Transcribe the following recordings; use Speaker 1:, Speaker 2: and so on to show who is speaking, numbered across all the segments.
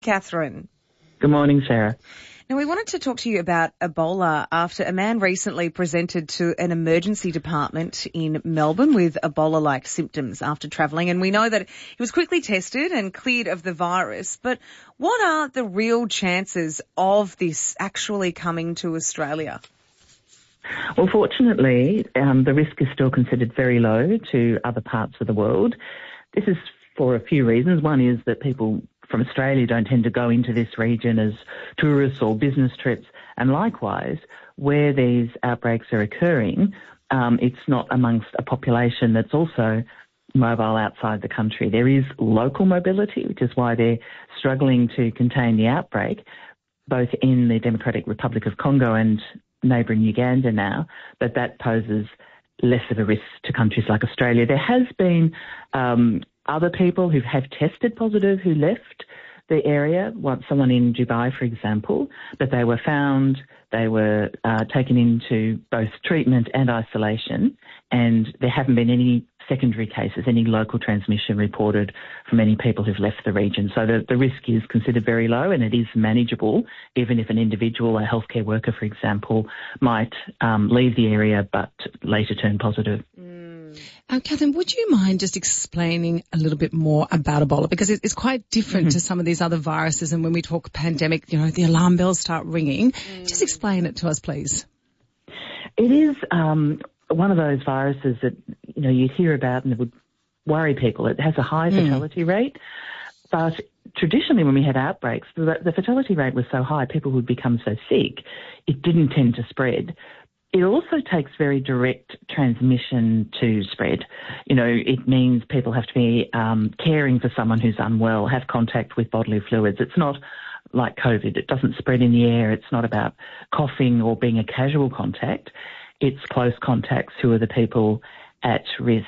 Speaker 1: Catherine.
Speaker 2: Good morning, Sarah.
Speaker 1: Now, we wanted to talk to you about Ebola after a man recently presented to an emergency department in Melbourne with Ebola-like symptoms after travelling. And we know that he was quickly tested and cleared of the virus. But what are the real chances of this actually coming to Australia?
Speaker 2: Well, fortunately, the risk is still considered very low to other parts of the world. This is for a few reasons. One is that people from Australia don't tend to go into this region as tourists or business trips. And likewise, where these outbreaks are occurring, it's not amongst a population that's also mobile outside the country. There is local mobility, which is why they're struggling to contain the outbreak, both in the Democratic Republic of Congo and neighbouring Uganda now, but that poses less of a risk to countries like Australia. There has been other people who have tested positive who left the area, someone in Dubai, for example, but they were found, they were taken into both treatment and isolation, and there haven't been any secondary cases, any local transmission reported from any people who've left the region. So the risk is considered very low and it is manageable, even if an individual, a healthcare worker, for example, might leave the area but later turn positive.
Speaker 3: Catherine, would you mind just explaining a little bit more about Ebola? Because it's quite different to some of these other viruses, and when we talk pandemic, the alarm bells start ringing. Just explain it to us, please.
Speaker 2: It is one of those viruses that, you hear about and it would worry people. It has a high fatality rate, but traditionally when we had outbreaks, the fatality rate was so high, people would become so sick, it didn't tend to spread. It also takes very direct transmission to spread. It means people have to be caring for someone who's unwell, have contact with bodily fluids. It's not like COVID. It doesn't spread in the air. It's not about coughing or being a casual contact. It's close contacts who are the people at risk.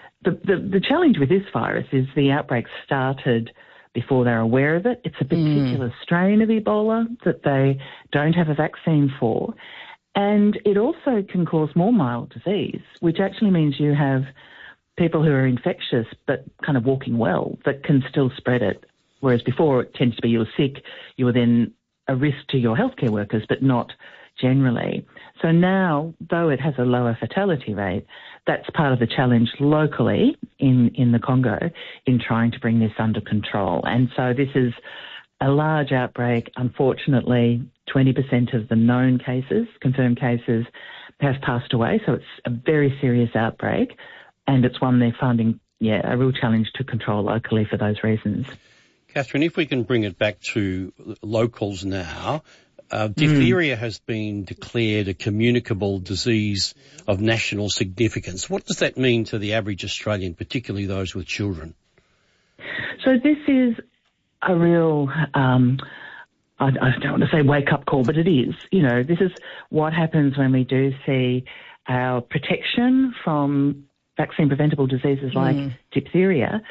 Speaker 2: The challenge with this virus is the outbreak started before they're aware of it. It's a particular strain of Ebola that they don't have a vaccine for. And it also can cause more mild disease, which actually means you have people who are infectious but kind of walking well that can still spread it. Whereas before it tends to be you were sick, you were then a risk to your healthcare workers, but not generally. So now, though it has a lower fatality rate, that's part of the challenge locally in the Congo in trying to bring this under control. And so this is a large outbreak. Unfortunately, 20% of the known cases, confirmed cases, have passed away. So it's a very serious outbreak, and it's one they're finding, a real challenge to control locally for those reasons.
Speaker 4: Catherine, if we can bring it back to locals now, diphtheria has been declared a communicable disease of national significance. What does that mean to the average Australian, particularly those with children?
Speaker 2: So this is a real, I don't want to say wake-up call, but it is. This is what happens when we do see our protection from vaccine-preventable diseases like diphtheria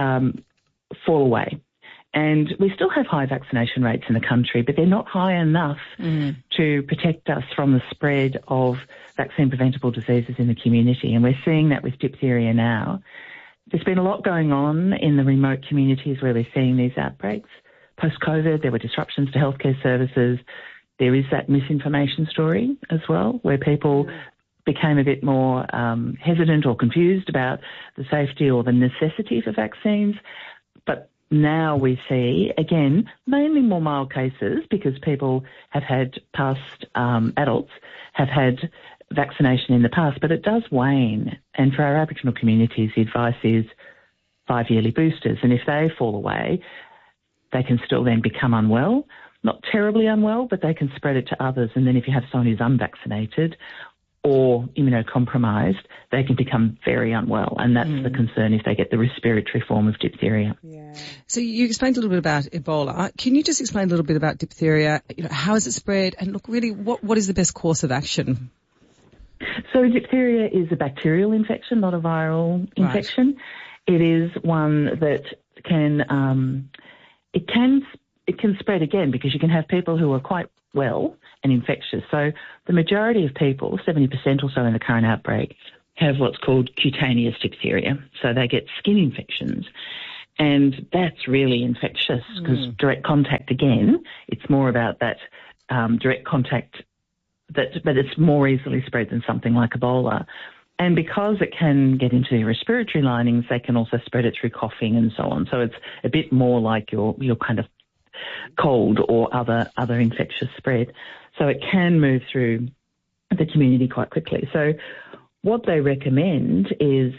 Speaker 2: fall away. And we still have high vaccination rates in the country, but they're not high enough to protect us from the spread of vaccine-preventable diseases in the community. And we're seeing that with diphtheria now. There's been a lot going on in the remote communities where we're seeing these outbreaks. Post-COVID, there were disruptions to healthcare services. There is that misinformation story as well, where people became a bit more hesitant or confused about the safety or the necessity for vaccines. But now we see, again, mainly more mild cases because people have had adults have had vaccination in the past, but it does wane. And for our Aboriginal communities, the advice is 5-yearly boosters. And if they fall away, they can still then become unwell, not terribly unwell, but they can spread it to others. And then if you have someone who's unvaccinated or immunocompromised, they can become very unwell. And that's the concern if they get the respiratory form of diphtheria.
Speaker 3: Yeah. So you explained a little bit about Ebola. Can you just explain a little bit about diphtheria? How is it spread? And look, really, what is the best course of action?
Speaker 2: So diphtheria is a bacterial infection, not a viral infection. It is one that can spread again because you can have people who are quite well and infectious. So the majority of people, 70% or so in the current outbreak, have what's called cutaneous diphtheria. So they get skin infections. And that's really infectious because direct contact, again, it's more about that direct contact, but it's more easily spread than something like Ebola. And because it can get into your respiratory linings, they can also spread it through coughing and so on. So it's a bit more like your kind of cold or other infectious spread. So it can move through the community quite quickly. So what they recommend is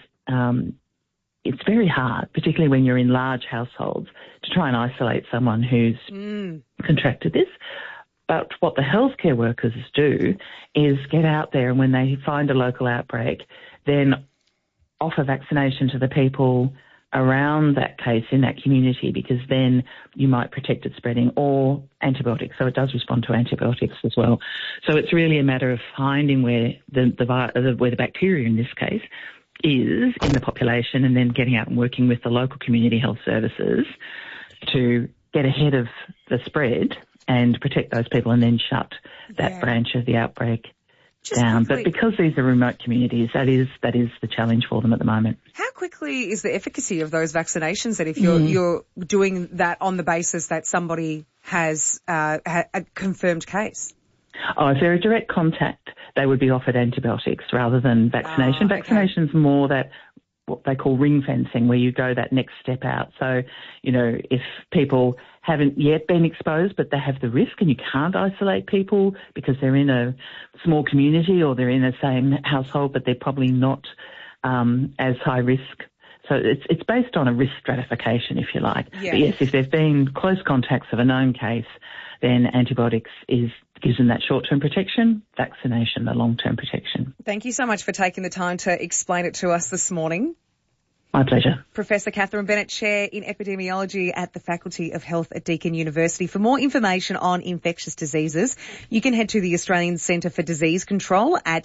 Speaker 2: it's very hard, particularly when you're in large households, to try and isolate someone who's contracted this. But what the healthcare workers do is get out there, and when they find a local outbreak, then offer vaccination to the people around that case in that community, because then you might protect it spreading, or antibiotics. So it does respond to antibiotics as well. So it's really a matter of finding where the bacteria in this case is in the population, and then getting out and working with the local community health services to get ahead of the spread and protect those people, and then shut that branch of the outbreak down. But because these are remote communities, that is the challenge for them at the moment.
Speaker 1: How quickly is the efficacy of those vaccinations that if you're doing that on the basis that somebody has a confirmed case?
Speaker 2: Oh, if they're a direct contact, they would be offered antibiotics rather than vaccination. Vaccination's more that what they call ring fencing, where you go that next step out. So, if people haven't yet been exposed, but they have the risk, and you can't isolate people because they're in a small community or they're in the same household, but they're probably not as high risk. So it's based on a risk stratification, if you like.
Speaker 1: Yeah.
Speaker 2: But yes, if they've been close contacts of a known case, then antibiotics gives them that short-term protection, vaccination, the long-term protection.
Speaker 1: Thank you so much for taking the time to explain it to us this morning.
Speaker 2: My pleasure.
Speaker 1: Professor Catherine Bennett, Chair in Epidemiology at the Faculty of Health at Deakin University. For more information on infectious diseases, you can head to the Australian Centre for Disease Control at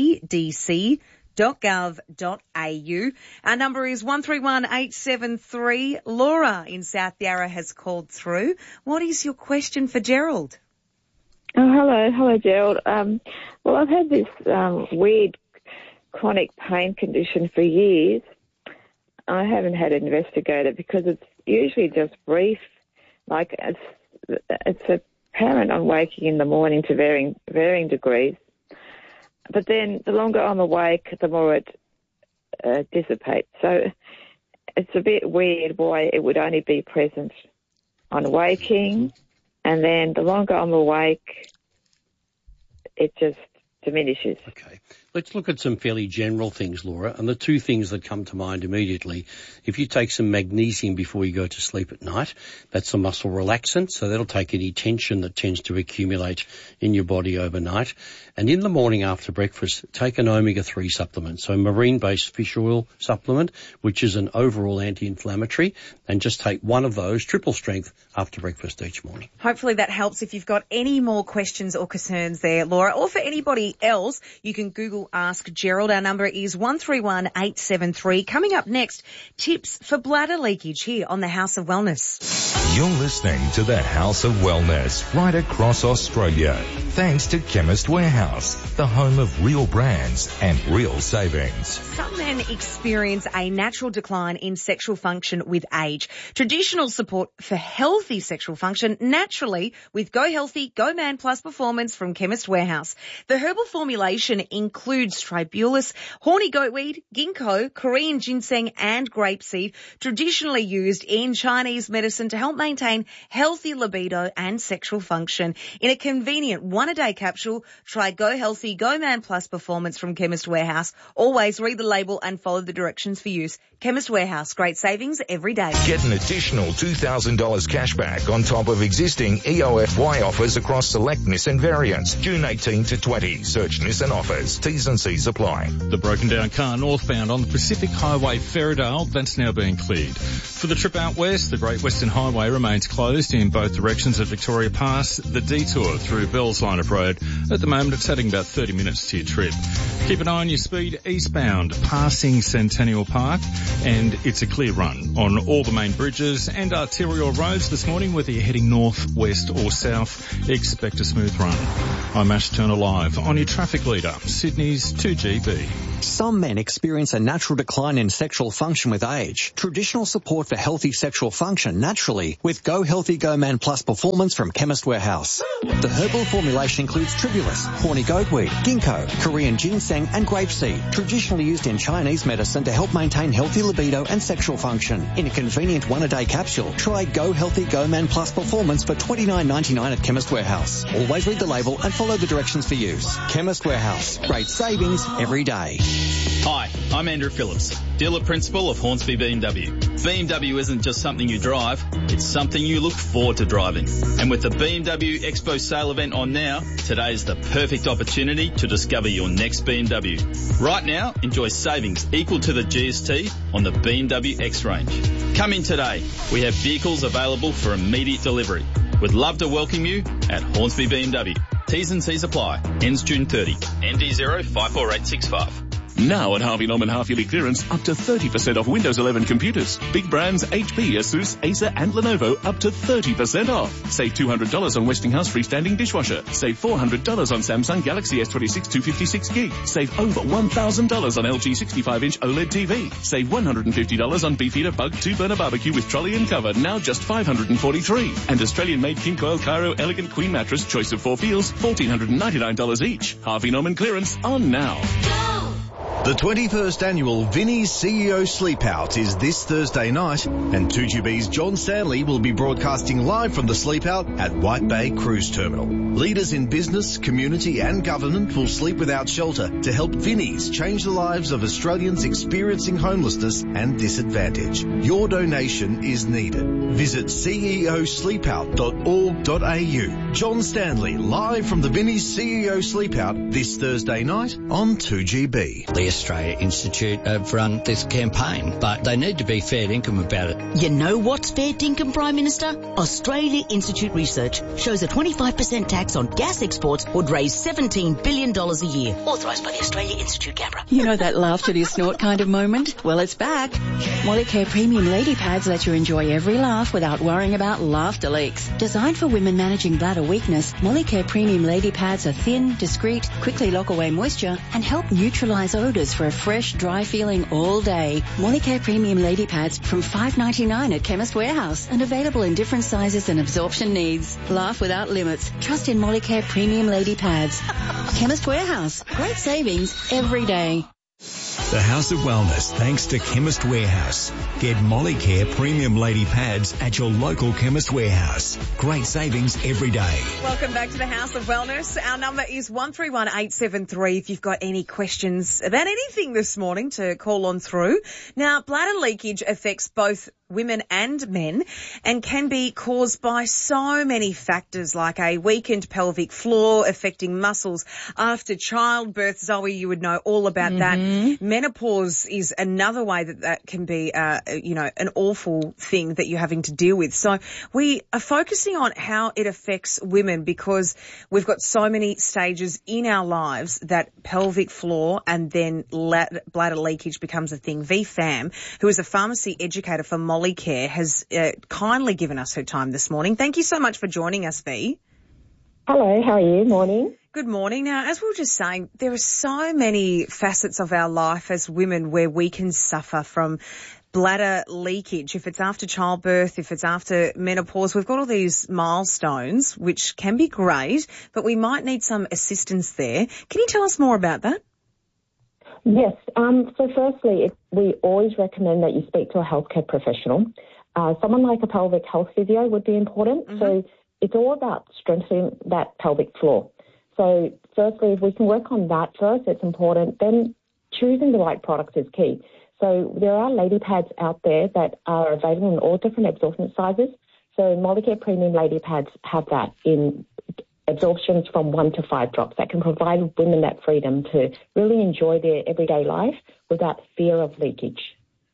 Speaker 1: cdc.gov.au. Our number is 131873. Laura in South Yarra has called through. What is your question for Gerald?
Speaker 5: Oh, hello, Gerald. Well, I've had this weird chronic pain condition for years. I haven't had it investigated because it's usually just brief. Like it's apparent I'm waking in the morning to varying degrees. But then the longer I'm awake, the more it dissipates. So it's a bit weird why it would only be present on waking, and then the longer I'm awake, it just diminishes.
Speaker 4: Okay. Let's look at some fairly general things, Laura. And the two things that come to mind immediately, if you take some magnesium before you go to sleep at night, that's a muscle relaxant, so that'll take any tension that tends to accumulate in your body overnight. And in the morning after breakfast, take an omega-3 supplement, so a marine-based fish oil supplement, which is an overall anti-inflammatory, and just take one of those, triple strength, after breakfast each morning.
Speaker 1: Hopefully that helps. If you've got any more questions or concerns there, Laura, or for anybody else, you can Google Ask Gerald. Our number is 131873. Coming up next, tips for bladder leakage here on the House of Wellness.
Speaker 6: You're listening to the House of Wellness right across Australia. Thanks to Chemist Warehouse, the home of real brands and real savings.
Speaker 1: Some men experience a natural decline in sexual function with age. Traditional support for healthy sexual function naturally with Go Healthy, Go Man Plus Performance from Chemist Warehouse. The herbal formulation includes tribulus, horny goatweed, ginkgo, Korean ginseng and grapeseed, traditionally used in Chinese medicine to help maintain healthy libido and sexual function. In a convenient one-a-day capsule, try Go Healthy, Go Man Plus Performance from Chemist Warehouse. Always read the label and follow the directions for use. Chemist Warehouse, great savings every day.
Speaker 6: Get an additional $2,000 cash back on top of existing EOFY offers across select Nissan variants. June 18 to 20. Search Nissan offers. T's and C's apply.
Speaker 7: The broken down car northbound on the Pacific Highway Ferridale, that's now being cleared. For the trip out west, the Great Western Highway remains closed in both directions at Victoria Pass. The detour through Bells Line of Road, at the moment it's adding about 30 minutes to your trip. Keep an eye on your speed eastbound, passing Centennial Park, and it's a clear run on all the main bridges and arterial roads this morning, whether you're heading north, west or south. Expect a smooth run. I'm Ash Turner live on your traffic leader, Sydney Vinnie's 2GB.
Speaker 8: Some men experience a natural decline in sexual function with age. Traditional support for healthy sexual function naturally with Go Healthy Go Man Plus Performance from Chemist Warehouse. The herbal formulation includes tribulus, horny goatweed, ginkgo, Korean ginseng and grapeseed, traditionally used in Chinese medicine to help maintain healthy libido and sexual function. In a convenient one-a-day capsule, try Go Healthy Go Man Plus Performance for $29.99 at Chemist Warehouse. Always read the label and follow the directions for use. Chemist Warehouse. Great savings every day.
Speaker 9: Hi, I'm Andrew Phillips, dealer principal of Hornsby BMW. BMW isn't just something you drive, it's something you look forward to driving. And with the BMW Expo sale event on now, today is the perfect opportunity to discover your next BMW. Right now, enjoy savings equal to the GST on the BMW X range. Come in today. We have vehicles available for immediate delivery. We'd love to welcome you at Hornsby BMW. T's and C's apply. Ends June 30. ND 054865.
Speaker 10: Now at Harvey Norman half-yearly clearance, up to 30% off Windows 11 computers. Big brands HP, Asus, Acer and Lenovo up to 30% off. Save $200 on Westinghouse freestanding dishwasher. Save $400 on Samsung Galaxy S26 256GB. Save over $1,000 on LG 65-inch OLED TV. Save $150 on Beefeater Bug 2-burner barbecue with trolley and cover, now just $543. And Australian-made King Coil Cairo Elegant Queen Mattress, choice of 4 feels, $1,499 each. Harvey Norman clearance on now.
Speaker 11: The 21st annual Vinnie's CEO Sleep Out is this Thursday night, and 2GB's John Stanley will be broadcasting live from the Sleep Out at White Bay Cruise Terminal. Leaders in business, community and government will sleep without shelter to help Vinnie's change the lives of Australians experiencing homelessness and disadvantage. Your donation is needed. Visit ceosleepout.org.au. John Stanley live from the Vinnie's CEO Sleep Out this Thursday night on 2GB.
Speaker 12: The Australia Institute have run this campaign, but they need to be fair dinkum about it.
Speaker 13: You know what's fair dinkum, Prime Minister? Australia Institute research shows a 25% tax on gas exports would raise $17 billion a year. Authorised by the Australia Institute, Canberra.
Speaker 14: You know that laugh till you snort kind of moment? Well, it's back. Molicare Premium Lady Pads let you enjoy every laugh without worrying about laughter leaks. Designed for women managing bladder weakness, Molicare Premium Lady Pads are thin, discreet, quickly lock away moisture, and help neutralise odours for a fresh, dry feeling all day. Molicare Premium Lady Pads from $5.99 at Chemist Warehouse and available in different sizes and absorption needs. Laugh without limits. Trust in Molicare Premium Lady Pads. Chemist Warehouse. Great savings every day.
Speaker 15: The House of Wellness, thanks to Chemist Warehouse. Get Molicare Premium Lady Pads at your local Chemist Warehouse. Great savings every day.
Speaker 1: Welcome back to the House of Wellness. Our number is 131873 if you've got any questions about anything this morning to call on through. Now, bladder leakage affects both women and men and can be caused by so many factors like a weakened pelvic floor affecting muscles after childbirth. Zoe, you would know all about that. Menopause is another way that can be, an awful thing that you're having to deal with. So we are focusing on how it affects women because we've got so many stages in our lives that pelvic floor and then bladder leakage becomes a thing. V Pham, who is a pharmacy educator for Molicare, has kindly given us her time this morning. Thank you so much for joining us, V.
Speaker 16: Hello, how are you? Morning.
Speaker 1: Good morning. Now, as we were just saying, there are so many facets of our life as women where we can suffer from bladder leakage. If it's after childbirth, if it's after menopause, we've got all these milestones, which can be great, but we might need some assistance there. Can you tell us more about that?
Speaker 16: Yes. So firstly, we always recommend that you speak to a healthcare professional. Someone like a pelvic health physio would be important. Mm-hmm. So it's all about strengthening that pelvic floor. So firstly, if we can work on that first, it's important. Then choosing the right products is key. So there are lady pads out there that are available in all different absorption sizes. So Molicare Premium Lady Pads have that in absorptions from 1 to 5 drops that can provide women that freedom to really enjoy their everyday life without fear of leakage.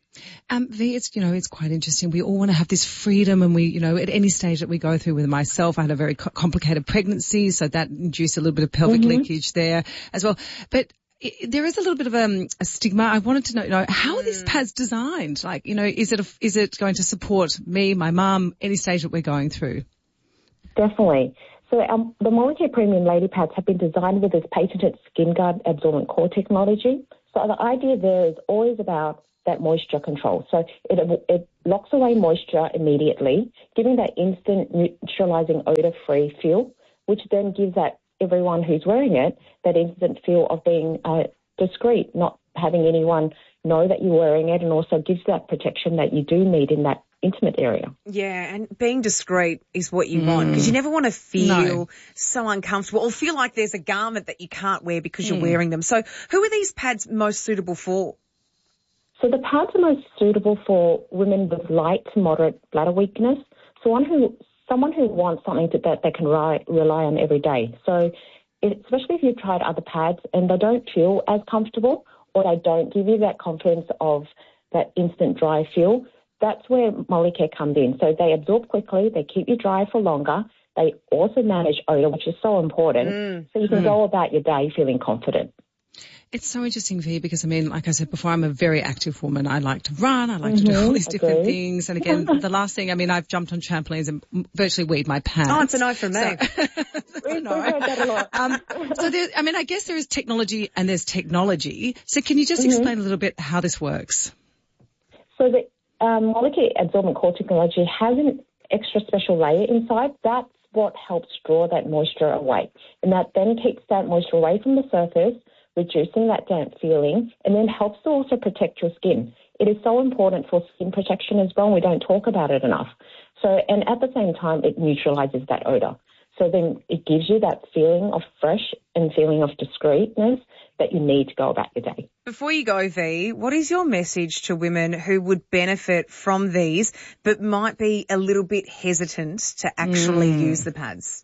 Speaker 3: V, it's quite interesting. We all want to have this freedom and we, at any stage that we go through. With myself, I had a very complicated pregnancy, so that induced a little bit of pelvic leakage there as well. But there is a little bit of a stigma. I wanted to know how are these pads designed? Like, is it going to support me, my mum, any stage that we're going through?
Speaker 16: Definitely. So the Molicare Premium Lady Pads have been designed with this patented Skin Guard absorbent core technology. So the idea there is always about that moisture control. So it locks away moisture immediately, giving that instant neutralizing odor-free feel, which then gives that everyone who's wearing it that instant feel of being discreet, not having anyone know that you're wearing it, and also gives that protection that you do need in that intimate area.
Speaker 1: Yeah, and being discreet is what you want, because you never want to feel so uncomfortable or feel like there's a garment that you can't wear because you're wearing them. So who are these pads most suitable for?
Speaker 16: So the pads are most suitable for women with light to moderate bladder weakness, someone who wants something that they can rely on every day. So especially if you've tried other pads and they don't feel as comfortable, or they don't give you that confidence of that instant dry feel, that's where Molicare comes in. So they absorb quickly, they keep you dry for longer, they also manage odour, which is so important, so you can go about your day feeling confident.
Speaker 3: It's so interesting, V, because, I mean, like I said before, I'm a very active woman. I like to run. I like to do all these different things. And again, the last thing, I mean, I've jumped on trampolines and virtually weed my pants.
Speaker 1: Oh, it's a no from me.
Speaker 3: I guess there is technology and there's technology. So can you just explain a little bit how this works?
Speaker 16: So the Molicare absorbent core technology has an extra special layer inside. That's what helps draw that moisture away. And that then keeps that moisture away from the surface, reducing that damp feeling, and then helps to also protect your skin. It is so important for skin protection as well, and we don't talk about it enough. So, and at the same time, it neutralizes that odor. So then it gives you that feeling of fresh and feeling of discreetness that you need to go about your day.
Speaker 1: Before you go, V, what is your message to women who would benefit from these but might be a little bit hesitant to actually use the pads?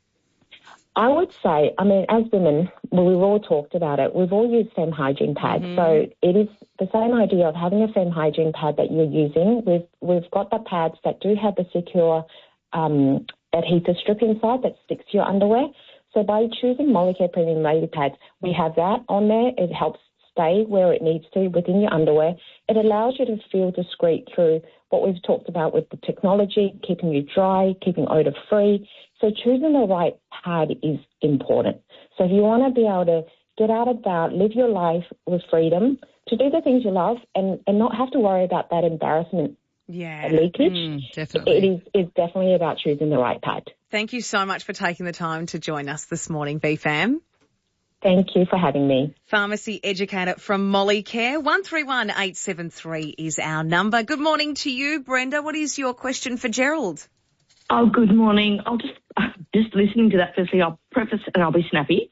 Speaker 16: I would say, I mean, as women, we've all talked about it. We've all used femme hygiene pads. So it is the same idea of having a femme hygiene pad that you're using. We've got the pads that do have the secure adhesive strip inside that sticks to your underwear. So by choosing Molicare Premium Lady Pads, we have that on there. It helps stay where it needs to within your underwear. It allows you to feel discreet through what we've talked about with the technology, keeping you dry, keeping odor-free. So choosing the right pad is important. So if you want to be able to get out about, live your life with freedom, to do the things you love and not have to worry about that embarrassment leakage,
Speaker 1: definitely.
Speaker 16: It is definitely about choosing the right pad.
Speaker 1: Thank you so much for taking the time to join us this morning, VFam.
Speaker 16: Thank you for having me.
Speaker 1: Pharmacy educator from Molicare. 131873 is our number. Good morning to you, Brenda. What is your question for Gerald?
Speaker 17: Oh, good morning. I'll just listening to that. Firstly, I'll preface, and I'll be snappy.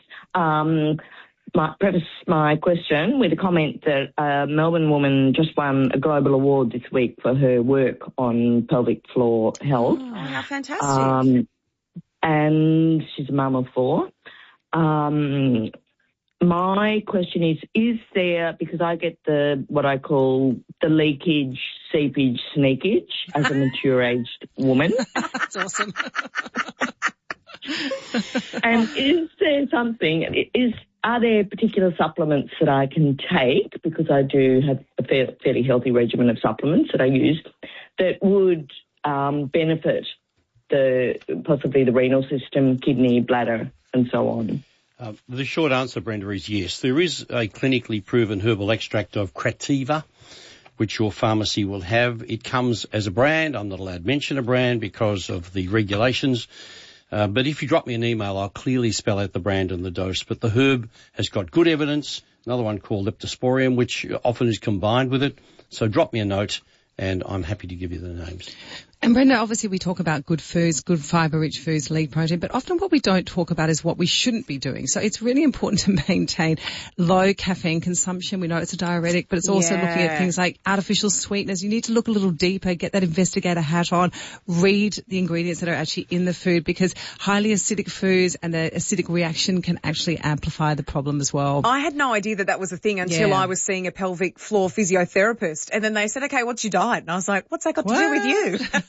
Speaker 17: Preface my question with a comment that a Melbourne woman just won a global award this week for her work on pelvic floor health.
Speaker 1: Oh, how fantastic.
Speaker 17: And she's a mum of 4. My question is there, because I get what I call the leakage, seepage, sneakage as a mature-aged woman.
Speaker 3: That's awesome.
Speaker 17: And is there are there particular supplements that I can take, because I do have a fairly healthy regimen of supplements that I use, that would benefit possibly the renal system, kidney, bladder, and so on?
Speaker 4: The short answer, Brenda, is yes. There is a clinically proven herbal extract of Krativa, which your pharmacy will have. It comes as a brand. I'm not allowed to mention a brand because of the regulations. But if you drop me an email, I'll clearly spell out the brand and the dose. But the herb has got good evidence. Another one called Leptosporium, which often is combined with it. So drop me a note, and I'm happy to give you the names.
Speaker 3: And Brenda, obviously we talk about good foods, good fibre-rich foods, lead protein, but often what we don't talk about is what we shouldn't be doing. So it's really important to maintain low caffeine consumption. We know it's a diuretic, but it's also looking at things like artificial sweeteners. You need to look a little deeper, get that investigator hat on, read the ingredients that are actually in the food, because highly acidic foods and the acidic reaction can actually amplify the problem as well.
Speaker 1: I had no idea that was a thing until I was seeing a pelvic floor physiotherapist, and then they said, okay, what's your diet? And I was like, what's that got to do with you?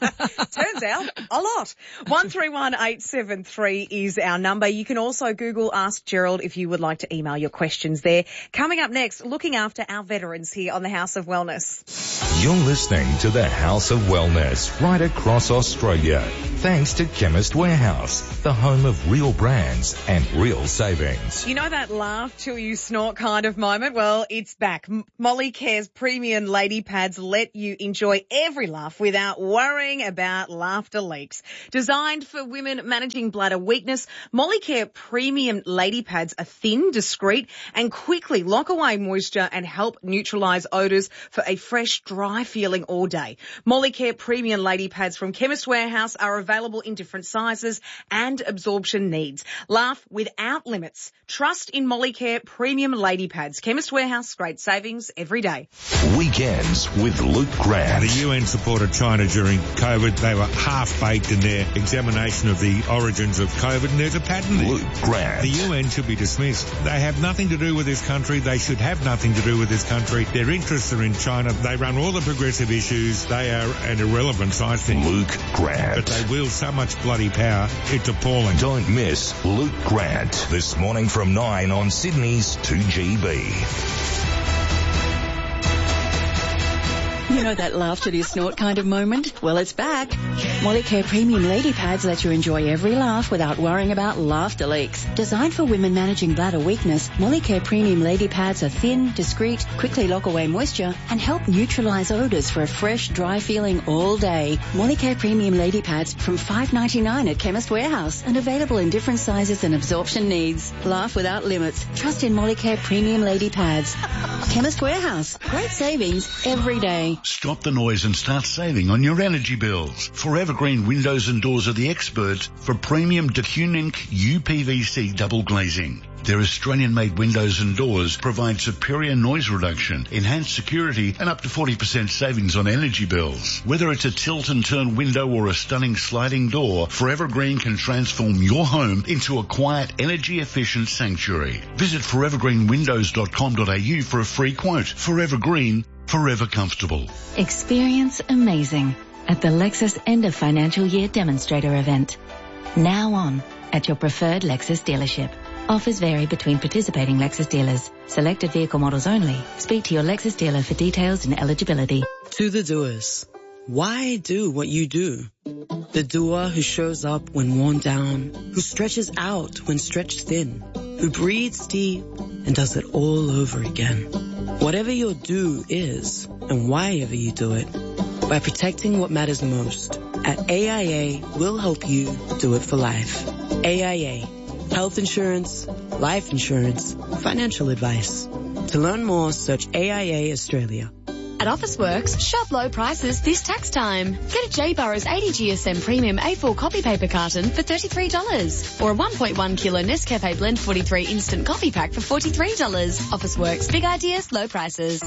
Speaker 1: Turns out a lot. 131873 is our number. You can also Google Ask Gerald if you would like to email your questions there. Coming up next, looking after our veterans here on the House of Wellness.
Speaker 6: You're listening to the House of Wellness right across Australia. Thanks to Chemist Warehouse, the home of real brands and real savings.
Speaker 1: You know that laugh till you snort kind of moment? Well, it's back. Molliecare's premium lady pads let you enjoy every laugh without worrying about laughter leaks. Designed for women managing bladder weakness, Mollicare premium lady pads are thin, discreet, and quickly lock away moisture and help neutralise odours for a fresh, dry feeling all day. Mollicare premium lady pads from Chemist Warehouse are available in different sizes and absorption needs. Laugh without limits. Trust in Mollicare premium lady pads. Chemist Warehouse, great savings every day.
Speaker 6: Weekends with Luke Grant.
Speaker 18: The UN supported China during COVID. They were half-baked in their examination of the origins of COVID, and there's a pattern there.
Speaker 6: Luke Grant.
Speaker 18: The UN should be dismissed. They have nothing to do with this country. They should have nothing to do with this country. Their interests are in China. They run all the progressive issues. They are an irrelevance, I think.
Speaker 6: Luke Grant.
Speaker 18: But they wield so much bloody power, it's appalling.
Speaker 6: Don't miss Luke Grant this morning from 9 on Sydney's 2GB.
Speaker 14: You know that laugh till you snort kind of moment? Well, it's back. Mollicare Premium Lady Pads let you enjoy every laugh without worrying about laughter leaks. Designed for women managing bladder weakness, Mollicare Premium Lady Pads are thin, discreet, quickly lock away moisture, and help neutralise odours for a fresh, dry feeling all day. Mollicare Premium Lady Pads from $5.99 at Chemist Warehouse and available in different sizes and absorption needs. Laugh without limits. Trust in Mollicare Premium Lady Pads. Chemist Warehouse. Great savings every day.
Speaker 19: Stop the noise and start saving on your energy bills. Forever Green Windows and Doors are the experts for premium Decunink UPVC double glazing. Their Australian-made windows and doors provide superior noise reduction, enhanced security, and up to 40% savings on energy bills. Whether it's a tilt and turn window or a stunning sliding door, Forever Green can transform your home into a quiet, energy-efficient sanctuary. Visit forevergreenwindows.com.au for a free quote. Forever Green, forever comfortable.
Speaker 20: Experience amazing at the Lexus End of Financial Year Demonstrator event. Now on at your preferred Lexus dealership. Offers vary between participating Lexus dealers. Selected vehicle models only. Speak to your Lexus dealer for details and eligibility.
Speaker 21: To the doers. Why do what you do? The doer who shows up when worn down, who stretches out when stretched thin, who breathes deep and does it all over again. Whatever your do is, and why ever you do it, by protecting what matters most, at AIA, we'll help you do it for life. AIA. Health insurance, life insurance, financial advice. To learn more, search AIA Australia.
Speaker 22: At Officeworks, shop low prices this tax time. Get a J. Burrows 80 GSM Premium A4 copy paper carton for $33. Or a 1.1 kilo Nescafe Blend 43 Instant Coffee Pack for $43. Officeworks, big ideas, low prices.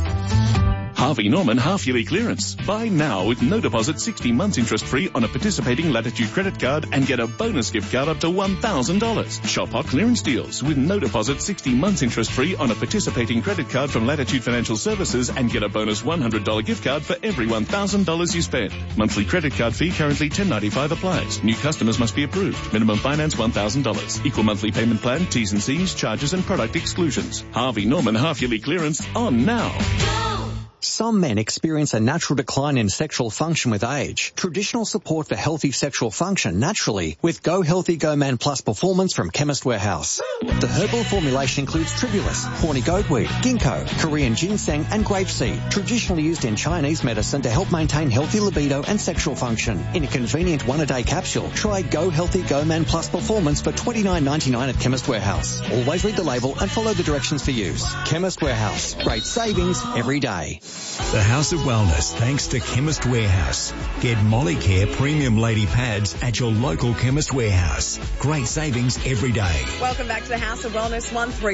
Speaker 10: Harvey Norman half-yearly clearance. Buy now with no deposit, 60 months interest-free on a participating Latitude credit card and get a bonus gift card up to $1,000. Shop hot clearance deals with no deposit, 60 months interest-free on a participating credit card from Latitude Financial Services and get a bonus $100 gift card for every $1,000 you spend. Monthly credit card fee currently $10.95 applies. New customers must be approved. Minimum finance $1,000. Equal monthly payment plan, T's and C's, charges and product exclusions. Harvey Norman half-yearly clearance on now.
Speaker 8: Some men experience a natural decline in sexual function with age. Traditional support for healthy sexual function naturally with Go Healthy Go Man Plus Performance from Chemist Warehouse. The herbal formulation includes tribulus, horny goatweed, ginkgo, Korean ginseng and grapeseed, traditionally used in Chinese medicine to help maintain healthy libido and sexual function. In a convenient one-a-day capsule, try Go Healthy Go Man Plus Performance for $29.99 at Chemist Warehouse. Always read the label and follow the directions for use. Chemist Warehouse. Great savings every day.
Speaker 15: The House of Wellness, thanks to Chemist Warehouse. Get Mollicare Premium Lady Pads at your local Chemist Warehouse. Great savings every day.
Speaker 1: Welcome back to the House of Wellness.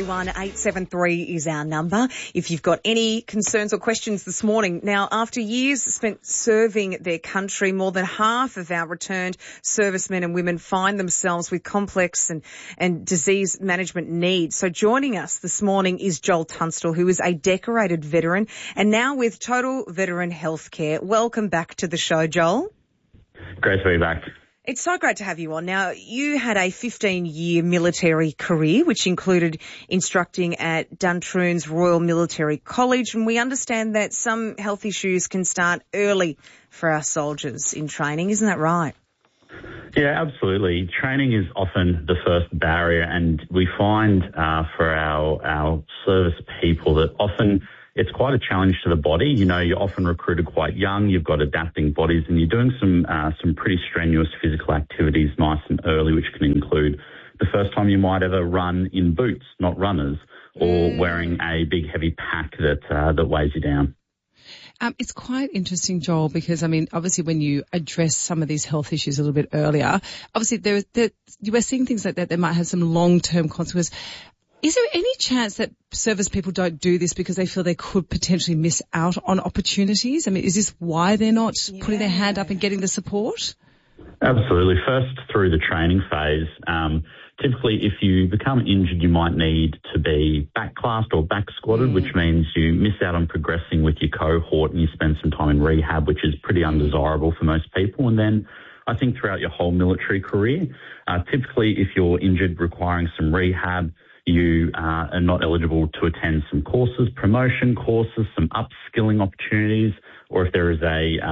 Speaker 1: 131873 is our number. If you've got any concerns or questions this morning. Now, after years spent serving their country, more than half of our returned servicemen and women find themselves with complex and disease management needs. So joining us this morning is Joel Tunstall, who is a decorated veteran and now with Total Veteran Healthcare. Welcome back to the show, Joel.
Speaker 2: Great to be back.
Speaker 1: It's so great to have you on. Now, you had a 15-year military career, which included instructing at Duntroon's Royal Military College, and we understand that some health issues can start early for our soldiers in training. Isn't that right?
Speaker 2: Yeah, absolutely. Training is often the first barrier, and we find for our service people that often it's quite a challenge to the body. You know, you're often recruited quite young, you've got adapting bodies, and you're doing some pretty strenuous physical activities nice and early, which can include the first time you might ever run in boots, not runners, or wearing a big heavy pack that weighs you down.
Speaker 3: It's quite interesting, Joel, because, I mean, obviously when you address some of these health issues a little bit earlier, obviously you were seeing things like that that might have some long-term consequences. Is there any chance that service people don't do this because they feel they could potentially miss out on opportunities? I mean, is this why they're not putting their hand up and getting the support?
Speaker 2: Absolutely. First, through the training phase, typically if you become injured, you might need to be back-classed or back-squatted, which means you miss out on progressing with your cohort and you spend some time in rehab, which is pretty undesirable for most people. And then I think throughout your whole military career, typically if you're injured requiring some rehab, you are not eligible to attend some courses, promotion courses, some upskilling opportunities, or if there is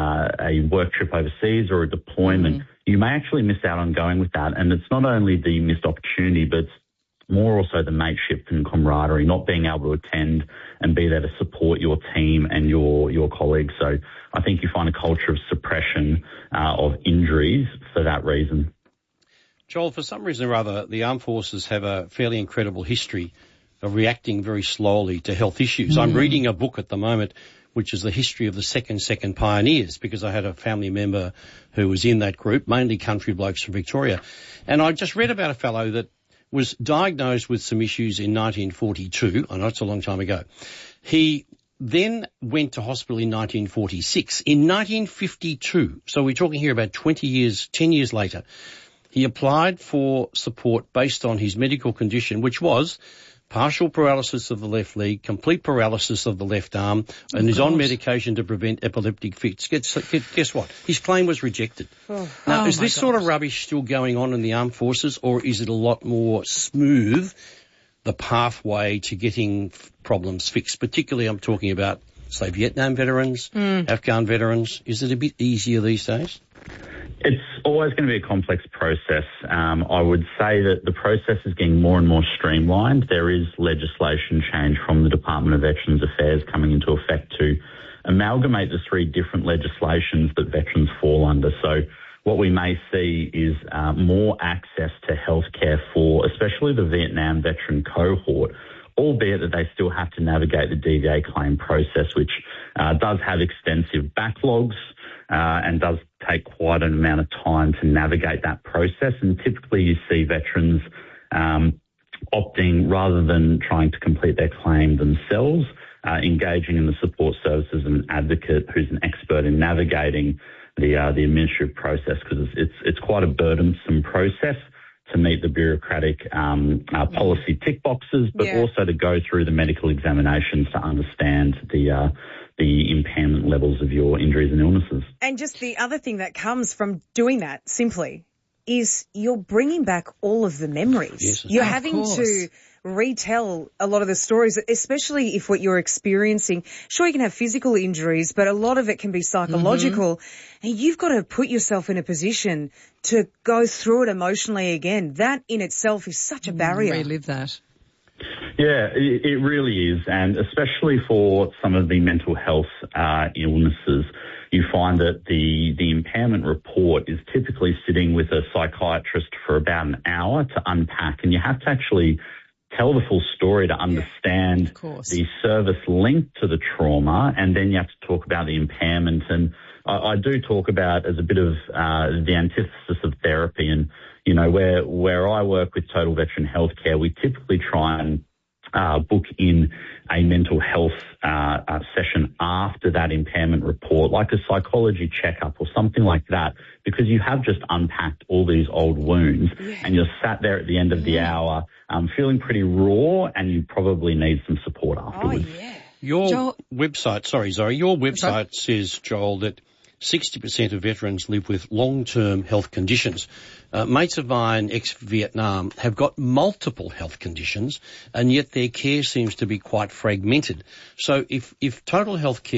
Speaker 2: a work trip overseas or a deployment, you may actually miss out on going with that. And it's not only the missed opportunity, but it's more also the mateship and camaraderie, not being able to attend and be there to support your team and your colleagues. So I think you find a culture of suppression of injuries for that reason.
Speaker 4: Joel, for some reason or other, the armed forces have a fairly incredible history of reacting very slowly to health issues. I'm reading a book at the moment, which is the history of the second pioneers, because I had a family member who was in that group, mainly country blokes from Victoria. And I just read about a fellow that was diagnosed with some issues in 1942. I know it's a long time ago. He then went to hospital in 1946. In 1952, so we're talking here about 10 years later, he applied for support based on his medical condition, which was partial paralysis of the left leg, complete paralysis of the left arm, and is on medication to prevent epileptic fits. Guess what? His claim was rejected. Now, is this sort of rubbish still going on in the armed forces, or is it a lot more smooth, the pathway to getting problems fixed? Particularly, I'm talking about, say, Vietnam veterans, Afghan veterans. Is it a bit easier these days?
Speaker 2: It's always going to be a complex process. I would say that the process is getting more and more streamlined. There is legislation change from the Department of Veterans Affairs coming into effect to amalgamate the three different legislations that veterans fall under. So what we may see is more access to healthcare for especially the Vietnam veteran cohort, albeit that they still have to navigate the DVA claim process, which does have extensive backlogs and does take quite an amount of time to navigate that process. And typically you see veterans opting, rather than trying to complete their claim themselves, engaging in the support services of an advocate who's an expert in navigating the administrative process, because it's quite a burdensome process to meet the bureaucratic policy tick boxes, but also to go through the medical examinations to understand the impairment levels of your injuries and illnesses.
Speaker 1: And just the other thing that comes from doing that simply is you're bringing back all of the memories.
Speaker 4: Yes,
Speaker 1: you're having to retell a lot of the stories, especially if what you're experiencing, sure, you can have physical injuries, but a lot of it can be psychological. And you've got to put yourself in a position to go through it emotionally again. That in itself is such a barrier.
Speaker 3: Relive that.
Speaker 2: Yeah, it really is. And especially for some of the mental health illnesses, you find that the impairment report is typically sitting with a psychiatrist for about an hour to unpack, and you have to actually tell the full story to understand the service linked to the trauma, and then you have to talk about the impairment. And I do talk about as a bit of the antithesis of therapy. And, you know, where I work with Total Veteran Healthcare, we typically try and book in a mental health session after that impairment report, like a psychology checkup or something like that, because you have just unpacked all these old wounds and you're sat there at the end of the hour feeling pretty raw, and you probably need some support afterwards.
Speaker 4: Your website, your website says, Joel, that 60% of veterans live with long-term health conditions. Mates of mine, ex-Vietnam, have got multiple health conditions, and yet their care seems to be quite fragmented. So if total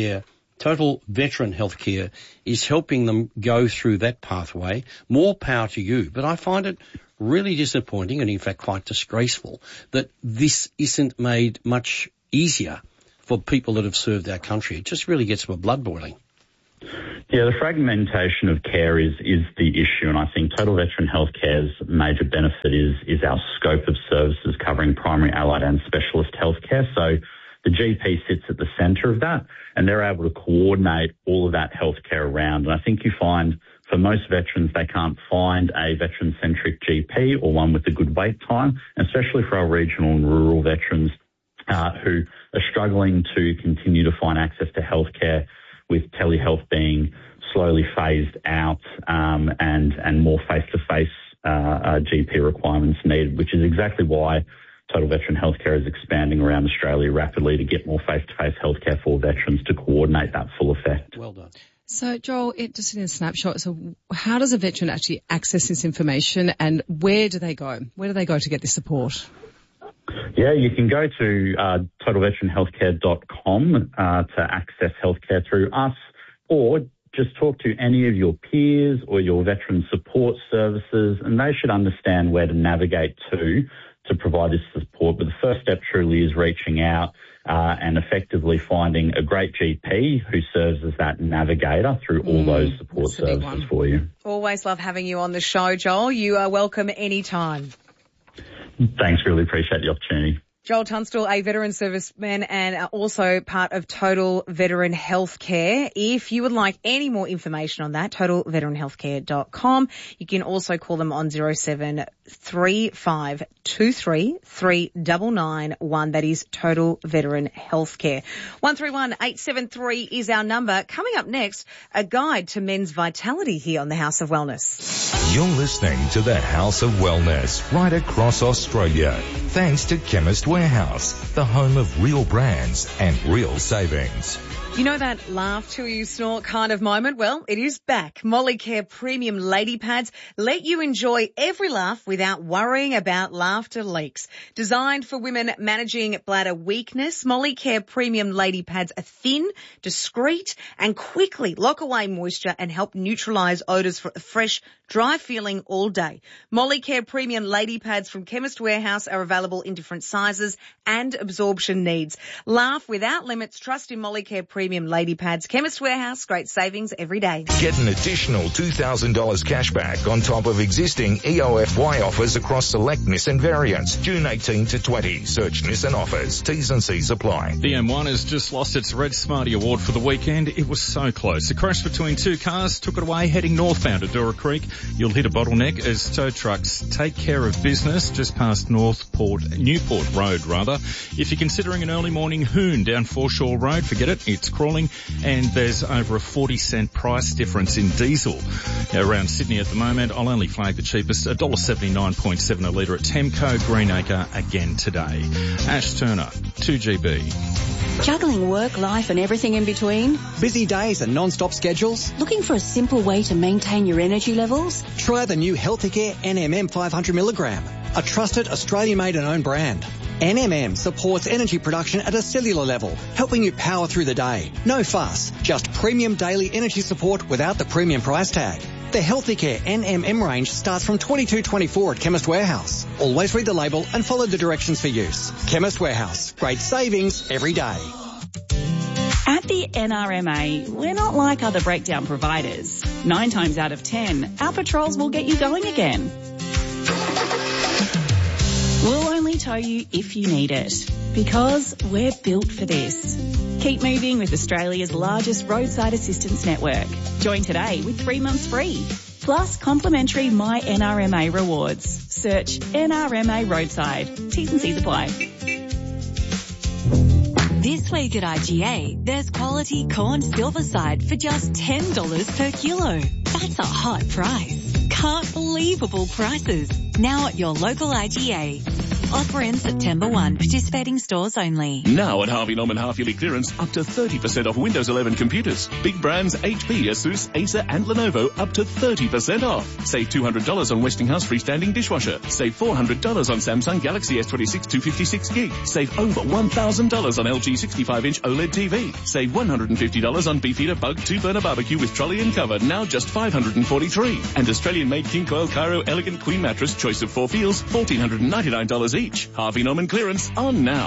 Speaker 4: veteran healthcare is helping them go through that pathway, more power to you. But I find it really disappointing and in fact quite disgraceful that this isn't made much easier for people that have served our country. It just really gets my blood boiling.
Speaker 2: Yeah, the fragmentation of care is the issue, and I think Total Veteran Healthcare's major benefit is our scope of services covering primary, allied and specialist healthcare. So the GP sits at the centre of that, and they're able to coordinate all of that healthcare around. And I think you find for most veterans, they can't find a veteran-centric GP or one with a good wait time, especially for our regional and rural veterans who are struggling to continue to find access to healthcare, with telehealth being slowly phased out and more face-to-face GP requirements needed, which is exactly why Total Veteran Healthcare is expanding around Australia rapidly to get more face-to-face healthcare for veterans to coordinate that full effect.
Speaker 4: Well done.
Speaker 3: So, Joel, just in a snapshot, so how does a veteran actually access this information and where do they go? Where do they go to get this support?
Speaker 2: Yeah, you can go to totalveteranhealthcare.com to access healthcare through us, or just talk to any of your peers or your veteran support services, and they should understand where to navigate to provide this support. But the first step truly is reaching out and effectively finding a great GP who serves as that navigator through all those support services for you.
Speaker 1: Always love having you on the show, Joel. You are welcome anytime.
Speaker 2: Thanks, really appreciate the opportunity.
Speaker 1: Joel Tunstall, a veteran serviceman and also part of Total Veteran Healthcare. If you would like any more information on that, totalveteranhealthcare.com. You can also call them on 073523 3991. That is Total Veteran Healthcare. 131873 is our number. Coming up next, a guide to men's vitality here on the House of Wellness.
Speaker 6: You're listening to the House of Wellness right across Australia. Thanks to Chemist Warehouse, the home of real brands and real savings.
Speaker 1: You know that laugh till you snort kind of moment? Well, it is back. Molicare Premium Lady Pads let you enjoy every laugh without worrying about laughter leaks. Designed for women managing bladder weakness, Molicare Premium Lady Pads are thin, discreet, and quickly lock away moisture and help neutralise odours for a fresh, dry feeling all day. Molicare Premium Lady Pads from Chemist Warehouse are available in different sizes and absorption needs. Laugh without limits. Trust in Molicare Premium Lady Pads. Chemist Warehouse, great savings every day.
Speaker 6: Get an additional $2,000 cash back on top of existing EOFY offers across select Nissan variants. June 18 to 20. Search Nissan offers. T's and C's apply.
Speaker 5: The M1 has just lost its Red Smarty Award for the weekend. It was so close. A crash between two cars took it away heading northbound at Dura Creek. You'll hit a bottleneck as tow trucks take care of business just past Newport Road. If you're considering an early morning hoon down Foreshore Road, forget it. It's crawling, and there's over a 40-cent price difference in diesel. Around Sydney at the moment, I'll only flag the cheapest, $1.79.7 a litre at Temco Greenacre again today. Ash Turner, 2GB.
Speaker 14: Juggling work, life and everything in between?
Speaker 8: Busy days and non-stop schedules?
Speaker 14: Looking for a simple way to maintain your energy levels?
Speaker 8: Try the new Healthicare NMM 500mg, a trusted Australian-made and owned brand. NMM supports energy production at a cellular level, helping you power through the day. No fuss, just premium daily energy support without the premium price tag. The Healthicare NMM range starts from $22.24 at Chemist Warehouse. Always read the label and follow the directions for use. Chemist Warehouse, great savings every day.
Speaker 7: At the NRMA, we're not like other breakdown providers. 9 times out of 10, our patrols will get you going again. We'll only tow you if you need it, because we're built for this. Keep moving with Australia's largest roadside assistance network. Join today with 3 months free. Plus complimentary My NRMA rewards. Search NRMA Roadside. T's and C's apply.
Speaker 23: This week at IGA, there's quality corn silverside for just $10 per kilo. That's a hot price. Can't believable prices. Now at your local IGA. Offer ends September 1. Participating stores only.
Speaker 10: Now at Harvey Norman half-yearly clearance, up to 30% off Windows 11 computers. Big brands HP, Asus, Acer and Lenovo up to 30% off. Save $200 on Westinghouse freestanding dishwasher. Save $400 on Samsung Galaxy S26 256 gig. Save over $1,000 on LG 65-inch OLED TV. Save $150 on Beefeater Bug 2-burner barbecue with trolley and cover, now just $543. And Australian-made King Coil Cairo Elegant Queen Mattress, choice of 4 feels, $1,499 each. Harvey Norman clearance on now.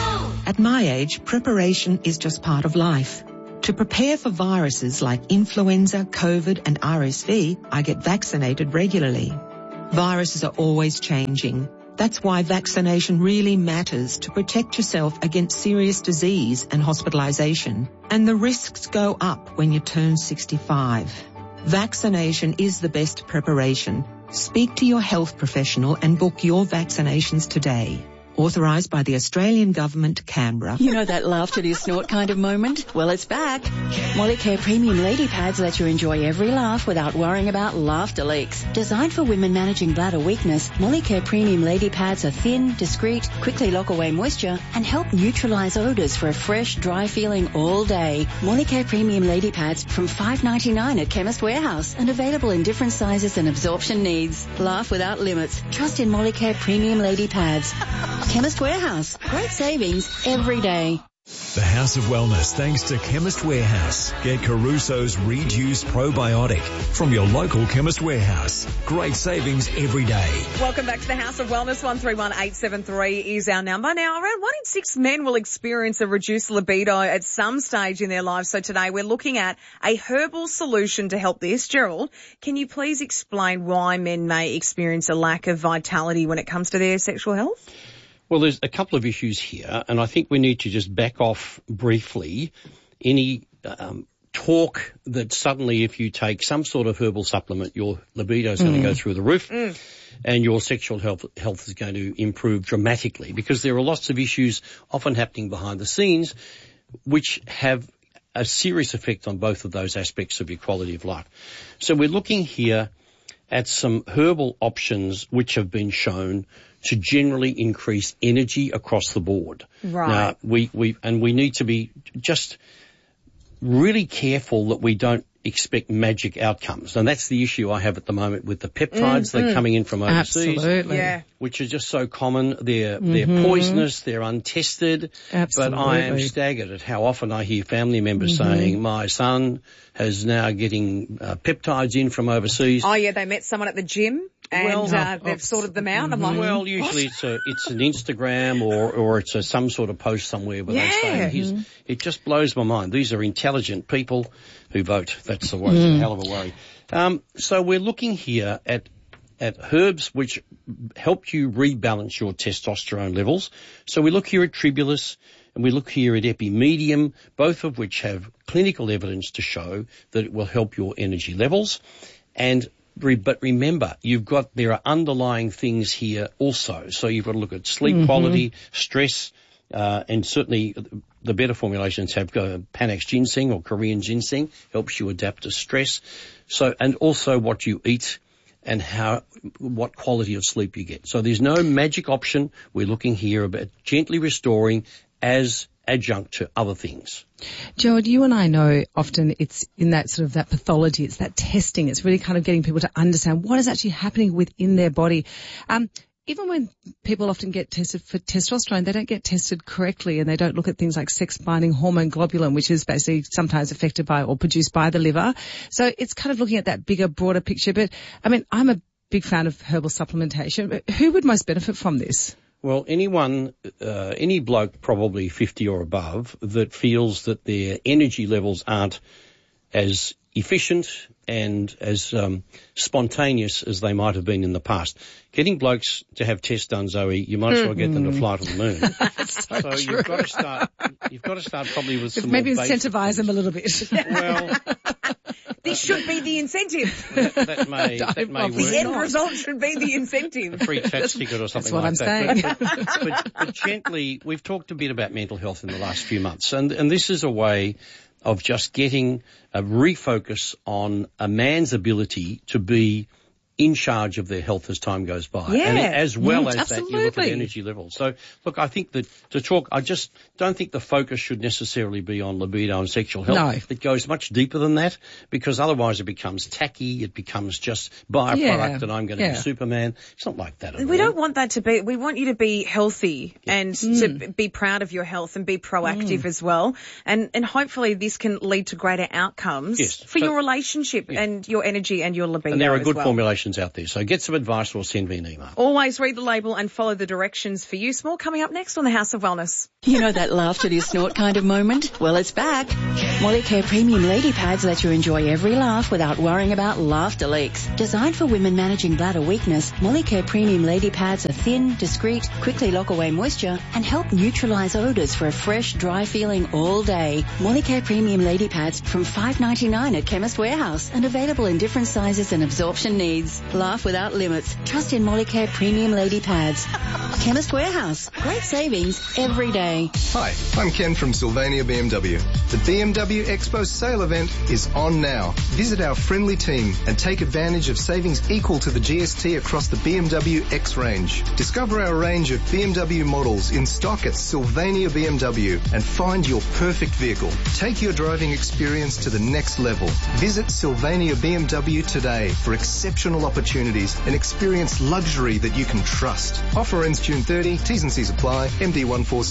Speaker 9: At my age, preparation is just part of life. To prepare for viruses like influenza, COVID and RSV, I get vaccinated regularly. Viruses are always changing. That's why vaccination really matters, to protect yourself against serious disease and hospitalisation. And the risks go up when you turn 65. Vaccination is the best preparation. Speak to your health professional and book your vaccinations today. Authorised by the Australian Government, Canberra.
Speaker 14: You know that laugh till you snort kind of moment? Well, it's back. Molicare Premium Lady Pads let you enjoy every laugh without worrying about laughter leaks. Designed for women managing bladder weakness, Molicare Premium Lady Pads are thin, discreet, quickly lock away moisture, and help neutralise odours for a fresh, dry feeling all day. Molicare Premium Lady Pads from $5.99 at Chemist Warehouse and available in different sizes and absorption needs. Laugh without limits. Trust in Molicare Premium Lady Pads. Chemist Warehouse. Great savings every day.
Speaker 15: The House of Wellness, thanks to Chemist Warehouse. Get Caruso's Reduced Probiotic from your local Chemist Warehouse. Great savings every day.
Speaker 1: Welcome back to the House of Wellness. 131873 is our number. Now, around 1 in 6 men will experience a reduced libido at some stage in their lives. So today we're looking at a herbal solution to help this. Gerald, can you please explain why men may experience a lack of vitality when it comes to their sexual health?
Speaker 4: Well, there's a couple of issues here, and I think we need to just back off briefly any talk that suddenly if you take some sort of herbal supplement, your libido is going to go through the roof and your sexual health is going to improve dramatically, because there are lots of issues often happening behind the scenes which have a serious effect on both of those aspects of your quality of life. So we're looking here at some herbal options which have been shown to generally increase energy across the board.
Speaker 1: Right.
Speaker 4: Now, we need to be just really careful that we don't expect magic outcomes. And that's the issue I have at the moment with the peptides. They're coming in from overseas.
Speaker 3: Absolutely.
Speaker 1: Yeah.
Speaker 4: Which are just so common. They're poisonous, they're untested.
Speaker 3: Absolutely.
Speaker 4: But I am staggered at how often I hear family members saying, my son is now getting peptides in from overseas.
Speaker 1: Oh yeah, they met someone at the gym and they've sorted them out. I'm like,
Speaker 4: well, usually it's an Instagram or it's some sort of post somewhere where they say, it just blows my mind. These are intelligent people who vote. That's the worry. It's a hell of a worry. So we're looking here at herbs which help you rebalance your testosterone levels. So we look here at Tribulus and we look here at Epimedium, both of which have clinical evidence to show that it will help your energy levels. But remember, there are underlying things here also. So you've got to look at sleep quality, stress, and certainly the better formulations have Panax ginseng or Korean ginseng, helps you adapt to stress. So, and also what you eat and what quality of sleep you get. So there's no magic option. We're looking here about gently restoring as adjunct to other things.
Speaker 3: Gerald, you and I know often it's in that sort of that pathology, it's that testing, it's really kind of getting people to understand what is actually happening within their body. Even when people often get tested for testosterone, they don't get tested correctly and they don't look at things like sex-binding hormone globulin, which is basically sometimes affected by or produced by the liver. So it's kind of looking at that bigger, broader picture. But, I mean, I'm a big fan of herbal supplementation. But who would most benefit from this?
Speaker 4: Well, any bloke probably 50 or above that feels that their energy levels aren't as efficient and as spontaneous as they might have been in the past. Getting blokes to have tests done, Zoe, you might as well get them to fly to the moon.
Speaker 3: so
Speaker 4: you've got to start probably with some
Speaker 3: maybe
Speaker 4: more
Speaker 3: incentivize them a little bit.
Speaker 4: Well,
Speaker 1: this should be the incentive.
Speaker 4: That may work.
Speaker 1: The end result should be the incentive.
Speaker 4: A free chat ticket or something
Speaker 3: like that.
Speaker 4: That's what I'm saying. But gently, we've talked a bit about mental health in the last few months, and this is a way of just getting a refocus on a man's ability to be in charge of their health as time goes by.
Speaker 1: Yeah.
Speaker 4: And as well as
Speaker 1: absolutely.
Speaker 4: that, you look at energy levels. So, look, I think that I just don't think the focus should necessarily be on libido and sexual health.
Speaker 3: No.
Speaker 4: It goes much deeper than that, because otherwise it becomes tacky. It becomes just buy a product and I'm going to be Superman. It's not like that at all.
Speaker 1: We don't want that to be. We want you to be healthy and to be proud of your health and be proactive as well. And hopefully this can lead to greater outcomes for your relationship and your energy and your libido.
Speaker 4: And there are good formulations out there. So get some advice or send me an email.
Speaker 1: Always read the label and follow the directions for use. More coming up next on the House of Wellness.
Speaker 14: You know that laugh till you snort kind of moment? Well, it's back. Molicare Premium Lady Pads let you enjoy every laugh without worrying about laughter leaks. Designed for women managing bladder weakness, Molicare Premium Lady Pads are thin, discreet, quickly lock away moisture, and help neutralise odours for a fresh, dry feeling all day. Molicare Premium Lady Pads from $5.99 at Chemist Warehouse and available in different sizes and absorption needs. Laugh without limits. Trust in Molicare Premium Lady Pads. Chemist Warehouse. Great savings every day.
Speaker 11: Hi, I'm Ken from Sylvania BMW. The BMW Expo sale event is on now. Visit our friendly team and take advantage of savings equal to the GST across the BMW X range. Discover our range of BMW models in stock at Sylvania BMW and find your perfect vehicle. Take your driving experience to the next level. Visit Sylvania BMW today for exceptional opportunities and experience luxury that you can trust. Offer ends June 30. T's and C's apply. MD